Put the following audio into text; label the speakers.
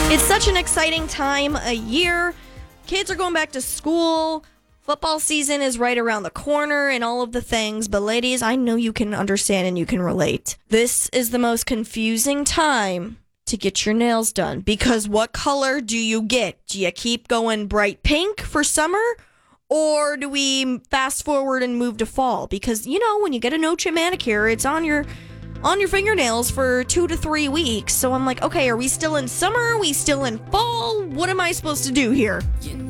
Speaker 1: It's such an exciting time a year. Kids are going back to school. Football season is right around the corner and all of the things. But ladies, I know you can understand and you can relate. This is the most confusing time to get your nails done. Because what color do you get? Do you keep going bright pink for summer? Or do we fast forward and move to fall? Because, you know, when you get a no-chip manicure, it's on your fingernails for 2 to 3 weeks. So I'm like, okay, are we still in summer? Are we still in fall? What am I supposed to do here?